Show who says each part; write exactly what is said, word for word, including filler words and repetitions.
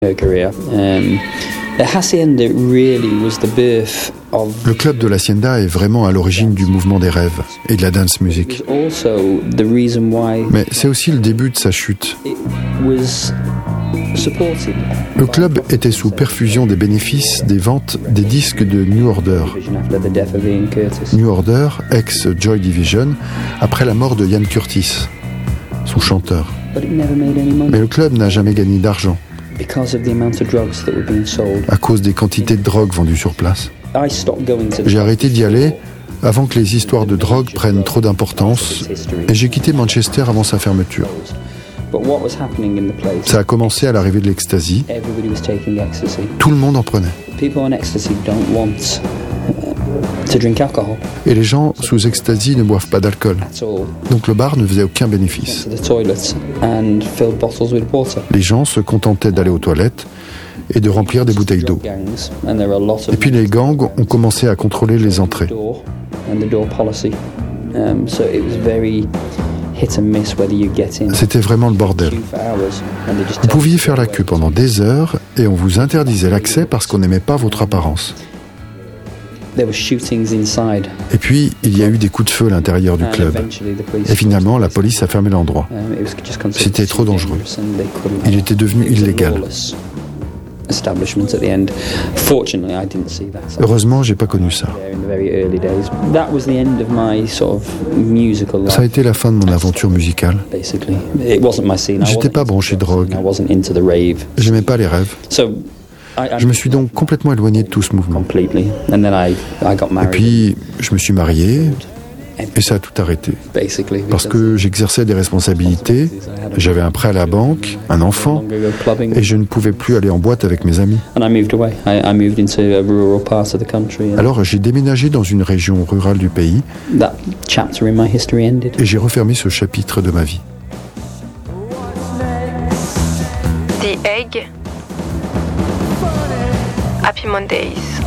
Speaker 1: Le club de l'Hacienda est vraiment à l'origine du mouvement des rêves et de la dance music. Mais c'est aussi le début de sa chute. Le club était sous perfusion des bénéfices des ventes des disques de New Order. New Order, ex-Joy Division, après la mort de Ian Curtis, son chanteur. Mais le club n'a jamais gagné d'argent à cause des quantités de drogue vendues sur place. J'ai arrêté d'y aller avant que les histoires de drogue prennent trop d'importance et j'ai quitté Manchester avant sa fermeture. Ça a commencé à l'arrivée de l'ecstasy. Tout le monde en prenait. Et les gens sous ecstasy ne boivent pas d'alcool. Donc le bar ne faisait aucun bénéfice. Les gens se contentaient d'aller aux toilettes et de remplir des bouteilles d'eau. Et puis les gangs ont commencé à contrôler les entrées. C'était vraiment le bordel. Vous pouviez faire la queue pendant des heures et on vous interdisait l'accès parce qu'on n'aimait pas votre apparence. Et puis, il y a eu des coups de feu à l'intérieur du club. Et finalement, la police a fermé l'endroit. C'était trop dangereux. Il était devenu illégal. Heureusement, j'ai pas connu ça. Ça a été la fin de mon aventure musicale. J'étais pas branché drogue. J'aimais pas les rêves. Je me suis donc complètement éloigné de tout ce mouvement. Et puis, je me suis marié, et ça a tout arrêté. Parce que j'exerçais des responsabilités, j'avais un prêt à la banque, un enfant, et je ne pouvais plus aller en boîte avec mes amis. Alors j'ai déménagé dans une région rurale du pays, et j'ai refermé ce chapitre de ma vie.
Speaker 2: The Egg. Happy Mondays.